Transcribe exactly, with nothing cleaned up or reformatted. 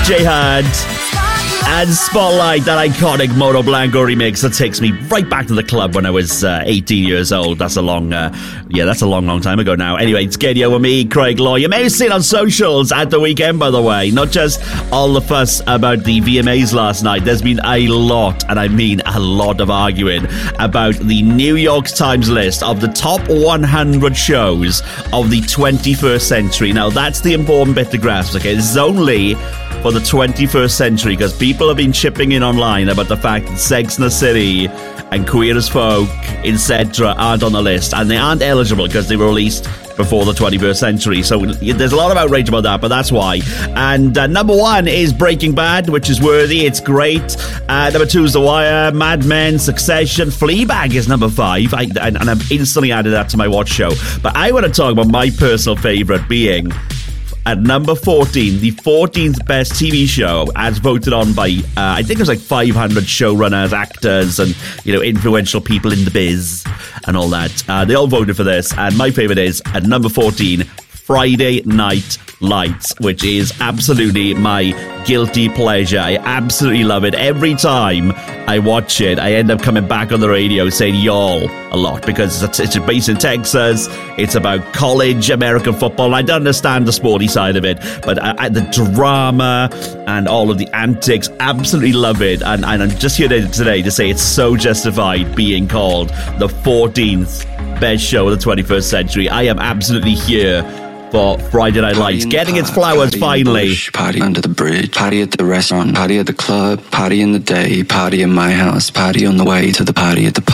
J Hud and Spotlight, that iconic Mono Blanco remix that takes me right back to the club when I was uh, eighteen years old. That's a long, uh, yeah, that's a long, long time ago now. Anyway, it's Getty over me, Craig Law. You may have seen on socials at the weekend, by the way, not just all the fuss about the V M As last night. There's been a lot, and I mean a lot of arguing about the New York Times list of the top one hundred shows of the twenty-first century. Now, that's the important bit to grasp, okay? This is only for the twenty-first century, because people have been chipping in online about the fact that Sex and the City and Queer as Folk, et cetera aren't on the list, and they aren't eligible because they were released before the twenty-first century. So there's a lot of outrage about that, but that's why. And uh, number one is Breaking Bad, which is worthy. It's great. Uh, number two is The Wire, Mad Men, Succession. Fleabag is number five, I, and, and I've instantly added that to my watch show. But I want to talk about my personal favourite being at number fourteen, the fourteenth best T V show, as voted on by, uh, I think it was like five hundred showrunners, actors, and, you know, influential people in the biz and all that. Uh, they all voted for this, and my favourite is, at number fourteen, Friday Night Lights, which is absolutely my guilty pleasure. I absolutely love it. Every time I watch it, I end up coming back on the radio saying y'all a lot, because it's, it's based in Texas. It's about college American football. And I don't understand the sporty side of it, but I, I, the drama and all of the antics, absolutely love it. And, and I'm just here today to say it's so justified being called the fourteenth best show of the twenty-first century. I am absolutely here for Friday Night Lights, getting its flowers finally. Bush, party under the bridge, party at the restaurant, party at the club, party in the day, party in my house, party on the way to the party at the pub.